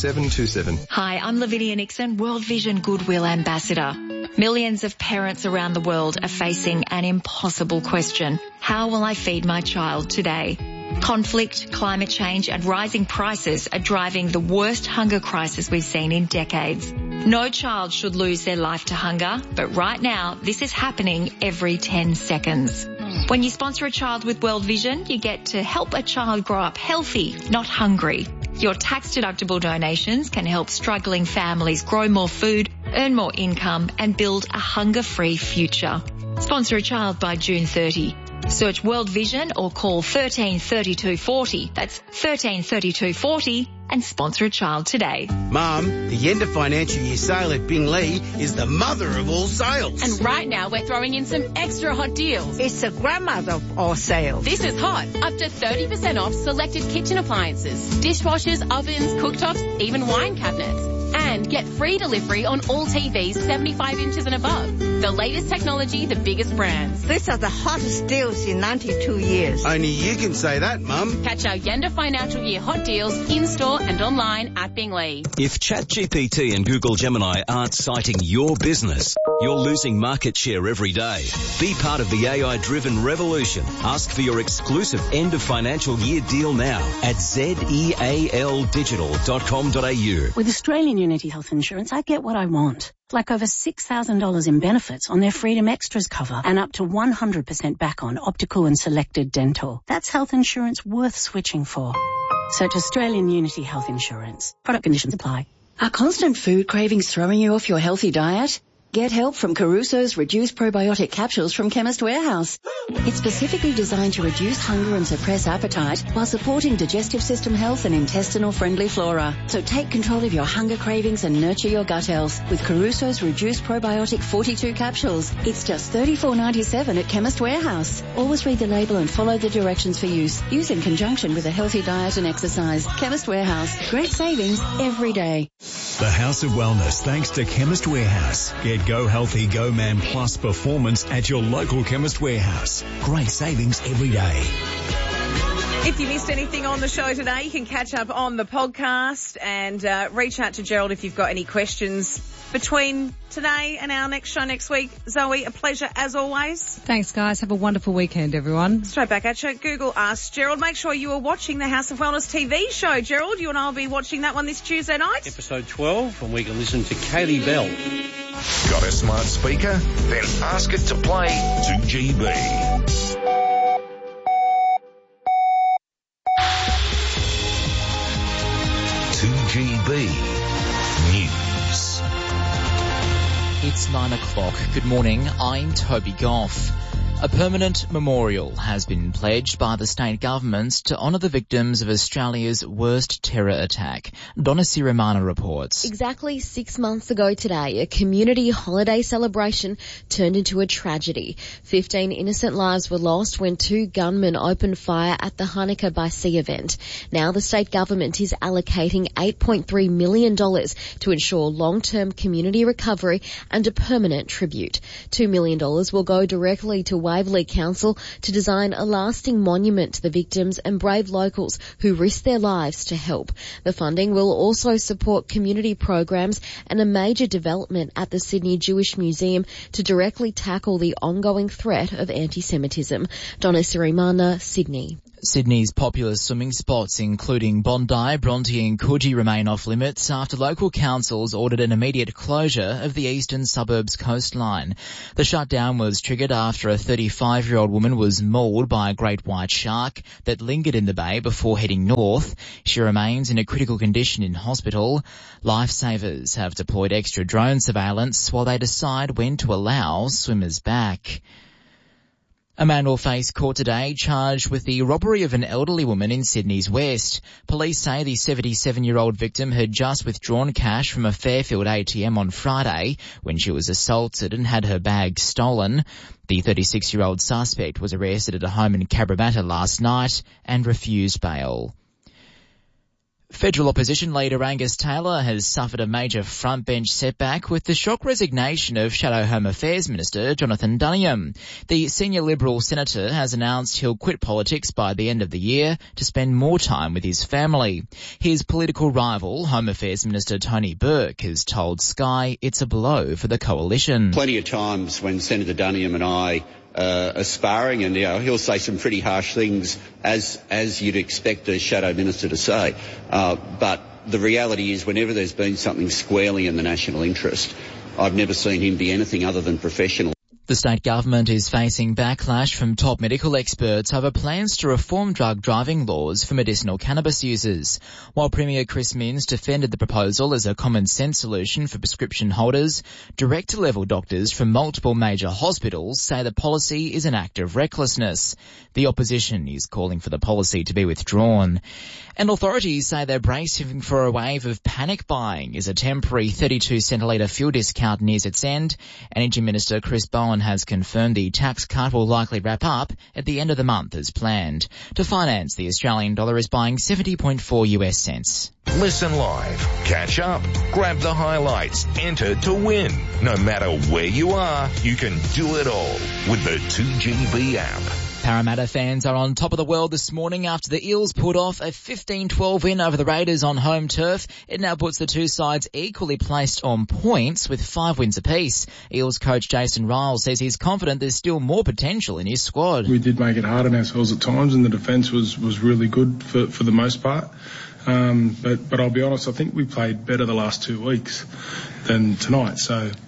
Speaker 11: 14727.
Speaker 12: Hi, I'm Lavinia Nixon, World Vision Goodwill Ambassador. Millions of parents around the world are facing an impossible question. How will I feed my child today? Conflict, climate change and rising prices are driving the worst hunger crisis we've seen in decades. No child should lose their life to hunger, but right now this is happening every 10 seconds. When you sponsor a child with World Vision, you get to help a child grow up healthy, not hungry. Your tax-deductible donations can help struggling families grow more food, earn more income and build a hunger-free future. Sponsor a child by June 30. Search World Vision or call 133240. That's 133240 and sponsor a child today.
Speaker 13: Mum, the end of financial year sale at Binglee is the mother of all sales.
Speaker 24: And right now we're throwing in some extra hot deals.
Speaker 25: It's the grandmother of all sales.
Speaker 24: This is hot. Up to 30% off selected kitchen appliances, dishwashers, ovens, cooktops, even wine cabinets. And get free delivery on all TVs 75 inches and above. The latest technology, the biggest brands.
Speaker 25: These are the hottest deals in 92 years.
Speaker 13: Only you can say that, Mum.
Speaker 24: Catch our Yenda Financial Year hot deals in-store and online at Binglee.
Speaker 26: If ChatGPT and Google Gemini aren't citing your business, you're losing market share every day. Be part of the AI-driven revolution. Ask for your exclusive end of financial year deal now at zealdigital.com.au.
Speaker 27: With Australian Unity Health Insurance, I get what I want. Like over $6,000 in benefits on their Freedom Extras cover and up to 100% back on optical and selected dental. That's health insurance worth switching for. Search Australian Unity Health Insurance. Product conditions apply.
Speaker 14: Are constant food cravings throwing you off your healthy diet? Get help from Caruso's Reduced Probiotic Capsules from Chemist Warehouse. It's specifically designed to reduce hunger and suppress appetite while supporting digestive system health and intestinal-friendly flora. So take control of your hunger cravings and nurture your gut health with Caruso's Reduced Probiotic 42 capsules. It's just $34.97 at Chemist Warehouse. Always read the label and follow the directions for use. Use in conjunction with a healthy diet and exercise. Chemist Warehouse. Great savings every day.
Speaker 15: The House of Wellness, thanks to Chemist Warehouse. Get Go Healthy Go Man Plus performance at your local Chemist Warehouse. Great savings every day.
Speaker 1: If you missed anything on the show today, you can catch up on the podcast and reach out to Gerald if you've got any questions between today and our next show next week. Zoe, a pleasure as always.
Speaker 3: Thanks, guys. Have a wonderful weekend, everyone.
Speaker 1: Straight back at you. Google Ask Gerald. Make sure you are watching the House of Wellness TV show. Gerald, you and I will be watching that one this Tuesday night.
Speaker 4: Episode 12, and we can listen to Kaylee Bell.
Speaker 6: Got a smart speaker? Then ask it to play 2GB.
Speaker 28: It's 9 o'clock. Good morning. I'm Toby Goff.
Speaker 16: A permanent memorial has been pledged by the state government to honour the victims of Australia's worst terror attack. Donna Sirimana reports.
Speaker 17: Exactly 6 months ago today, a community holiday celebration turned into a tragedy. 15 innocent lives were lost when 2 gunmen opened fire at the Hanukkah by Sea event. Now the state government is allocating $8.3 million to ensure long-term community recovery and a permanent tribute. $2 million will go directly to Waverley Council to design a lasting monument to the victims and brave locals who risked their lives to help. The funding will also support community programs and a major development at the Sydney Jewish Museum to directly tackle the ongoing threat of anti-Semitism. Donna Sirimana, Sydney.
Speaker 16: Sydney's popular swimming spots, including Bondi, Bronte and Coogee, remain off limits after local councils ordered an immediate closure of the eastern suburbs coastline. The shutdown was triggered after a 35-year-old woman was mauled by a great white shark that lingered in the bay before heading north. She remains in a critical condition in hospital. Lifesavers have deployed extra drone surveillance while they decide when to allow swimmers back. A man will face court today charged with the robbery of an elderly woman in Sydney's West. Police say the 77-year-old victim had just withdrawn cash from a Fairfield ATM on Friday when she was assaulted and had her bag stolen. The 36-year-old suspect was arrested at a home in Cabramatta last night and refused bail. Federal opposition leader Angus Taylor has suffered a major frontbench setback with the shock resignation of Shadow Home Affairs Minister Jonathan Duniam. The senior Liberal senator has announced he'll quit politics by the end of the year to spend more time with his family. His political rival, Home Affairs Minister Tony Burke, has told Sky it's a blow for the coalition.
Speaker 18: Plenty of times when Senator Duniam and I are sparring, and he'll say some pretty harsh things, as you'd expect a shadow minister to say. But the reality is, whenever there's been something squarely in the national interest, I've never seen him be anything other than professional.
Speaker 16: The state government is facing backlash from top medical experts over plans to reform drug driving laws for medicinal cannabis users. While Premier Chris Minns defended the proposal as a common-sense solution for prescription holders, director-level doctors from multiple major hospitals say the policy is an act of recklessness. The opposition is calling for the policy to be withdrawn. And authorities say they're bracing for a wave of panic buying as a temporary 32-cent-a-litre fuel discount nears its end. Energy Minister Chris Bowen has confirmed the tax cut will likely wrap up at the end of the month as planned. To finance, the Australian dollar is buying 70.4 US cents.
Speaker 6: Listen live, catch up, grab the highlights, enter to win. No matter where you are, you can do it all with the 2GB app.
Speaker 16: Parramatta fans are on top of the world this morning after the Eels pulled off a 15-12 win over the Raiders on home turf. It now puts the two sides equally placed on points with 5 wins apiece. Eels coach Jason Ryall says he's confident there's still more potential in his squad.
Speaker 19: We did make it hard on ourselves at times, and the defence was really good for the most part. But I'll be honest, I think we played better the last 2 weeks than tonight.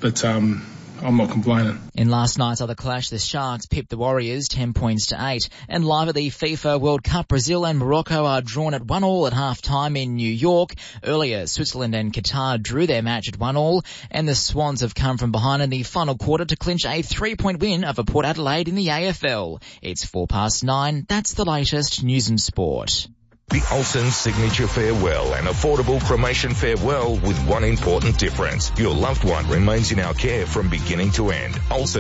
Speaker 19: I'm not complaining.
Speaker 16: In last night's other clash, the Sharks pipped the Warriors 10 points to 8. And live at the FIFA World Cup, Brazil and Morocco are drawn at 1-1 at half-time in New York. Earlier, Switzerland and Qatar drew their match at 1-1, and the Swans have come from behind in the final quarter to clinch a 3-point win over Port Adelaide in the AFL. It's 9:04. That's the latest news and sport.
Speaker 6: The Olsen Signature Farewell, an affordable cremation farewell with one important difference. Your loved one remains in our care from beginning to end.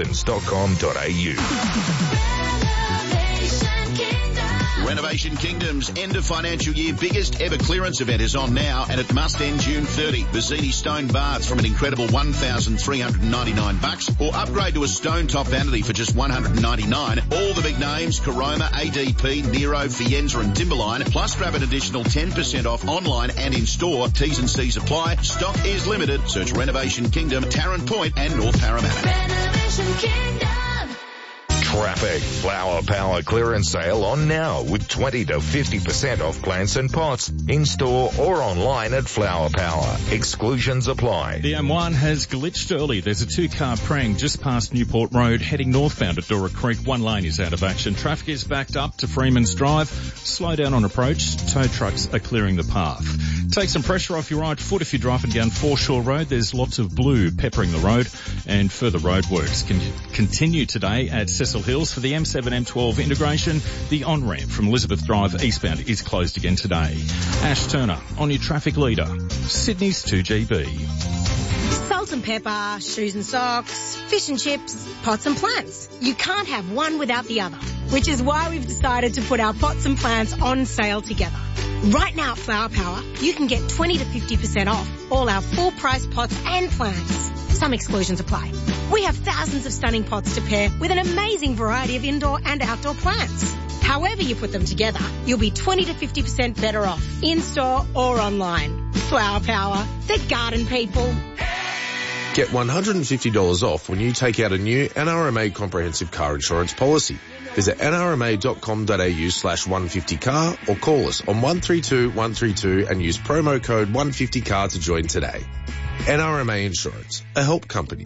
Speaker 6: Olsens.com.au.
Speaker 20: Renovation Kingdom's end of financial year biggest ever clearance event is on now, and it must end June 30. Vizzini stone baths from an incredible $1,399, or upgrade to a stone top vanity for just $199. All the big names: Caroma, ADP, Nero, Fienza and Timberline. Plus grab an additional 10% off online and in store. T's and C's apply. Stock is limited. Search Renovation Kingdom, Tarrant Point and North Parramatta.
Speaker 6: Renovation Kingdom. Traffic. Flower Power clearance sale on now with 20 to 50% off plants and pots in store or online at Flower Power. Exclusions apply.
Speaker 5: The M1 has glitched early. There's a 2-car prang just past Newport Road heading northbound at Dora Creek. 1 lane is out of action. Traffic is backed up to Freeman's Drive. Slow down on approach. Tow trucks are clearing the path. Take some pressure off your right foot if you're driving down Foreshore Road. There's lots of blue peppering the road, and further roadworks can continue today at Cecil Hills for the M7-M12 integration. The on-ramp from Elizabeth Drive eastbound is closed again today. Ash Turner on your traffic leader, Sydney's 2GB.
Speaker 2: Salt and pepper, shoes and socks, fish and chips, pots and plants. You can't have one without the other, which is why we've decided to put our pots and plants on sale together. Right now at Flower Power, you can get 20 to 50% off all our full price pots and plants. Some exclusions apply. We have thousands of stunning pots to pair with an amazing variety of indoor and outdoor plants. However you put them together, you'll be 20 to 50% better off, in-store or online. Flower Power, the garden people.
Speaker 7: Get $150 off when you take out a new NRMA comprehensive car insurance policy. Visit nrma.com.au/150car or call us on 132 132 and use promo code 150car to join today. NRMA Insurance, a help company.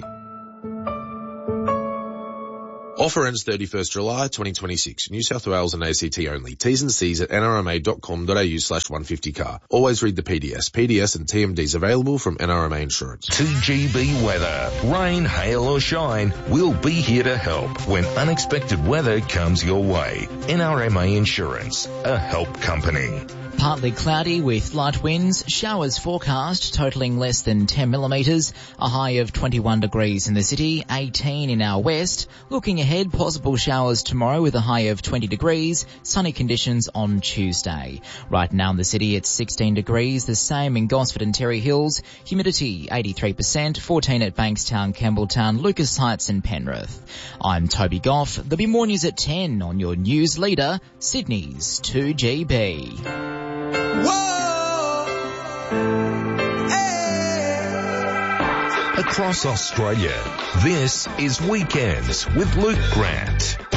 Speaker 7: Offer ends 31st July 2026. New South Wales and ACT only. T's and C's at nrma.com.au/150car. Always read the PDS. PDS and TMDs available from NRMA Insurance.
Speaker 6: 2GB weather. Rain, hail or shine, we'll be here to help when unexpected weather comes your way. NRMA Insurance, a help company.
Speaker 16: Partly cloudy with light winds, showers forecast totalling less than 10 millimetres, a high of 21 degrees in the city, 18 in our west. Looking ahead, possible showers tomorrow with a high of 20 degrees, sunny conditions on Tuesday. Right now in the city it's 16 degrees, the same in Gosford and Terry Hills, humidity 83%, 14 at Bankstown, Campbelltown, Lucas Heights and Penrith. I'm Toby Goff. There'll be more news at 10 on your news leader, Sydney's 2GB.
Speaker 6: Across Australia, this is Weekends with Luke Grant.